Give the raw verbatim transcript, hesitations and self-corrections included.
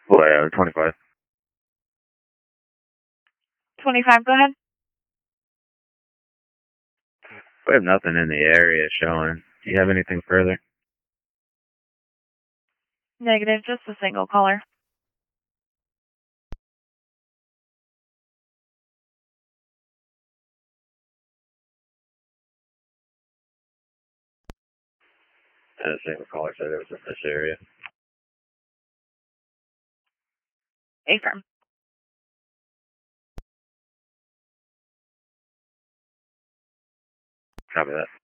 Well, yeah, twenty-five. twenty-five, go ahead. We have nothing in the area showing. Do you have anything further? Negative, just a single caller. And the single caller said it was in this area. Affirm. Copy that.